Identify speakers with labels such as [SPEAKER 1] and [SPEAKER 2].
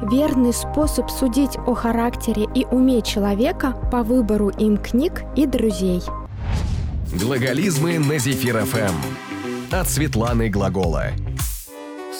[SPEAKER 1] верный способ судить о характере и уме человека по выбору им книг и друзей.
[SPEAKER 2] Глаголизмы на Зефир ФМ. От Светланы Глагола.